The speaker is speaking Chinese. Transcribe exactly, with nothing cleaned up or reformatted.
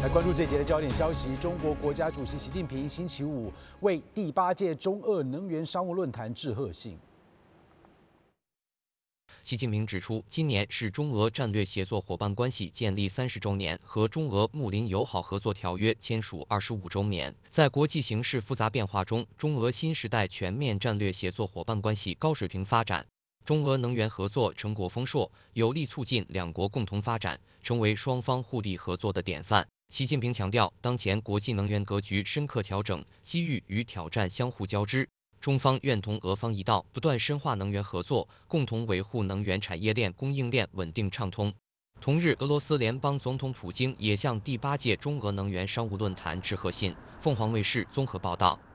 来关注这节的焦点消息，中国国家主席习近平星期五为第八届中俄能源商务论坛致贺信。 习近平指出，今年是中俄战略协作伙伴关系建立三十周年和中俄睦邻友好合作条约签署二十五周年。在国际形势复杂变化中，中俄新时代全面战略协作伙伴关系高水平发展。 中俄能源合作成果丰硕，有力促进两国共同发展，成为双方互利合作的典范。习近平强调，当前国际能源格局深刻调整，机遇与挑战相互交织。中方愿同俄方一道，不断深化能源合作，共同维护能源产业链供应链稳定畅通。同日，俄罗斯联邦总统普京也向第八届中俄能源商务论坛致贺信。凤凰卫视综合报道。